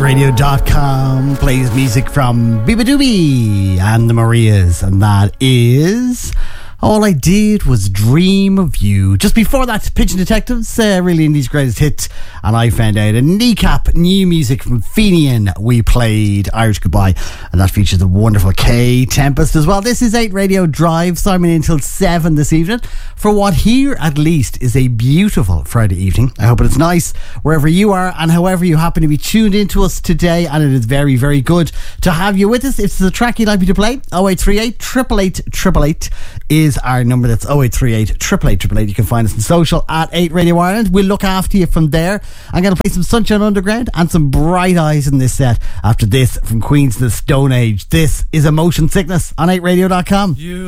8radio.com plays music from Biba Doobie and the Marias, and that is All I Did Was Dream of You. Just before that, Pigeon Detectives, really Indie's greatest hit, and I found out a kneecap new music from Fenian. We played Irish Goodbye, and that features the wonderful Kay Tempest as well. This is 8 Radio Drive, Simon until 7 this evening, for what here at least is a beautiful Friday evening. I hope it's nice wherever you are and however you happen to be tuned into us today, and it is very, very good to have you with us. If it's the track you'd like me to play, 0838 888 888 is our number. That's 0838 888 888. You can find us on social at 8 Radio Ireland. We'll look after you from there. I'm going to play some Sunshine Underground and some Bright Eyes in this set. After this, from Queens to the Stone Age, this is Emotion Sickness on 8radio.com.